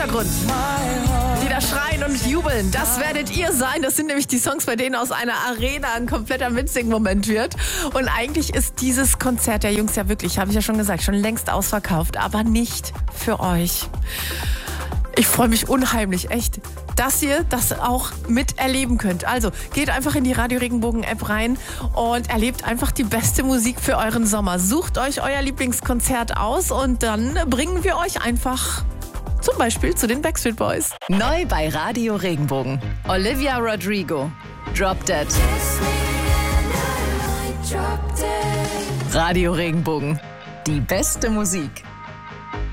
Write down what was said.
Hintergrund. Die da schreien und jubeln, das werdet ihr sein. Das sind nämlich die Songs, bei denen aus einer Arena ein kompletter Mitsing-Moment wird. Und eigentlich ist dieses Konzert der Jungs ja wirklich, habe ich ja schon gesagt, schon längst ausverkauft. Aber nicht für euch. Ich freue mich unheimlich, echt, dass ihr das auch miterleben könnt. Also geht einfach in die Radio Regenbogen App rein und erlebt einfach die beste Musik für euren Sommer. Sucht euch euer Lieblingskonzert aus und dann bringen wir euch einfach zum Beispiel zu den Backstreet Boys. Neu bei Radio Regenbogen. Olivia Rodrigo. Drop Dead. Radio Regenbogen. Die beste Musik.